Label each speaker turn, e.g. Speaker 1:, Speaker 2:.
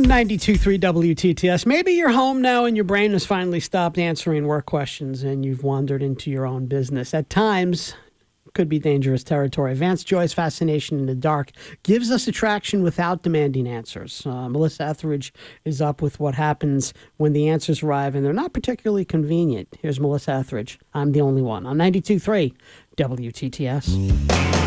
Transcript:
Speaker 1: 92.3 WTTS. Maybe you're home now and your brain has finally stopped answering work questions and you've wandered into your own business. At times, it could be dangerous territory. Vance Joy's fascination in the dark gives us attraction without demanding answers. Melissa Etheridge is up with what happens when the answers arrive and they're not particularly convenient. Here's Melissa Etheridge. I'm the only one on 92.3 WTTS.